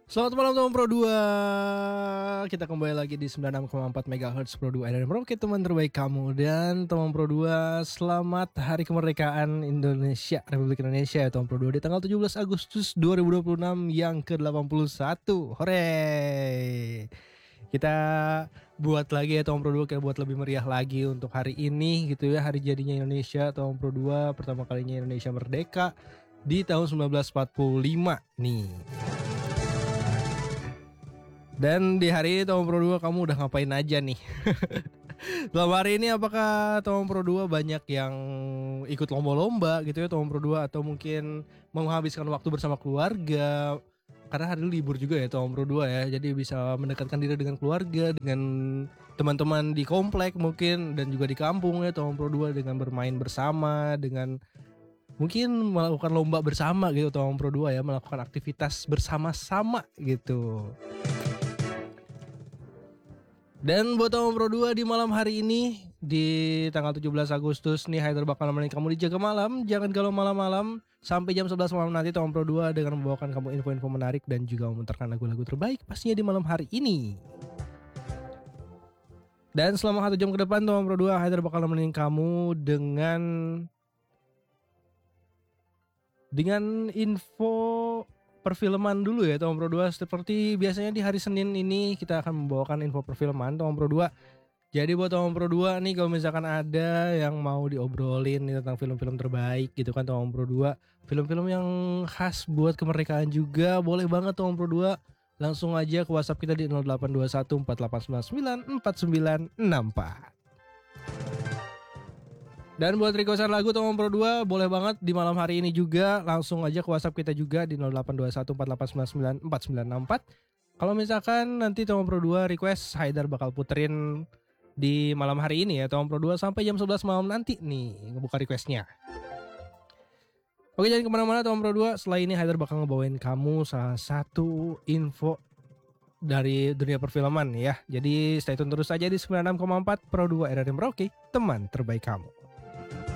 Selamat malam teman Pro 2. Kita kembali lagi di 96,4 MHz Pro 2 RRM Rocket, teman terbaik kamu. Dan teman Pro 2, selamat Hari Kemerdekaan Indonesia, Republik Indonesia ya teman Pro 2 di tanggal 17 Agustus 2026 yang ke-81. Hore. Kita buat lagi ya teman Pro 2, kita buat lebih meriah lagi untuk hari ini gitu ya, hari jadinya Indonesia teman Pro 2, pertama kalinya Indonesia merdeka di tahun 1945 nih. Dan di hari ini Tom Pro 2 kamu udah ngapain aja nih? Dalam hari ini apakah Tom Pro 2 banyak yang ikut lomba-lomba gitu ya Tom Pro 2, atau mungkin menghabiskan waktu bersama keluarga? Karena hari ini libur juga ya Tom Pro 2 ya. Jadi bisa mendekatkan diri dengan keluarga, dengan teman-teman di komplek mungkin, dan juga di kampung ya Tom Pro 2, dengan bermain bersama, dengan mungkin melakukan lomba bersama gitu Tom Pro 2 ya, melakukan aktivitas bersama-sama gitu. Dan buat teman Pro 2 di malam hari ini, di tanggal 17 Agustus nih, Haider bakal nemenin kamu di Jaga Malam. Jangan galau malam-malam sampai jam 11 malam nanti teman Pro 2 dengan membawakan kamu info-info menarik dan juga memutarkan lagu-lagu terbaik pastinya di malam hari ini. Dan selama 1 jam ke depan teman Pro 2, Haider bakal nemenin kamu dengan info perfilman dulu ya Tom Pro 2. Seperti biasanya di hari Senin ini kita akan membawakan info perfilman Tom Pro 2. Jadi buat Tom Pro 2 nih, kalau misalkan ada yang mau diobrolin nih tentang film-film terbaik gitu kan Tom Pro 2, film-film yang khas buat kemerdekaan juga, boleh banget Tom Pro 2. Langsung aja ke WhatsApp kita di 0821 4899 4964. Dan buat requestan lagu Tom Pro 2 boleh banget di malam hari ini juga, langsung aja ke WhatsApp kita juga di 0821 4899 4964. Kalau misalkan nanti Tom Pro 2 request, Haidar bakal puterin di malam hari ini ya Tom Pro 2 sampai jam 11 malam nanti nih ngebuka requestnya. Oke, jangan kemana-mana Tom Pro 2. Setelah ini Haidar bakal ngebawain kamu salah satu info dari dunia perfilman ya. Jadi stay tune terus aja di 96,4 Pro 2 RRM Rocky, teman terbaik kamu.